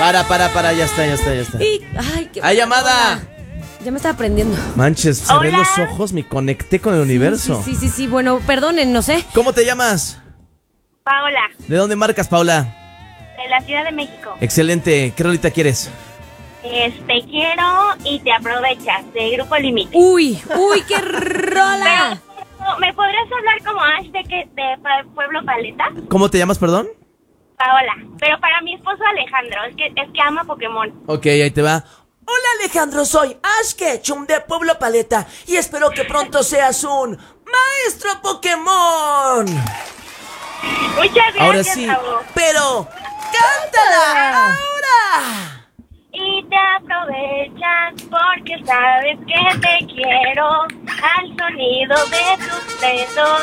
Para, ya está. Ay, qué ¡Hay llamada! hola. Ya me estaba aprendiendo. Manches, cerré Hola. los ojos, me conecté con el universo. Sí, bueno, perdonen, no sé. ¿Cómo te llamas? Paola, ¿De dónde marcas, Paula? de la Ciudad de México. Excelente, ¿qué rolita quieres? Te quiero y te aprovechas, de Grupo Límite. Uy, qué rola. Pero, ¿me podrías hablar como Ash de Pueblo Paleta? ¿Cómo te llamas, perdón? Paola, pero para mi esposo Alejandro, es que ama Pokémon. Ok, ahí te va. Hola Alejandro, soy Ash Ketchum de Pueblo Paleta y espero que pronto seas un maestro Pokémon. Muchas gracias, Ahora sí, Raúl. Pero, ¡cántala ahora! Y te aprovechas porque sabes que te quiero al sonido de tus dedos.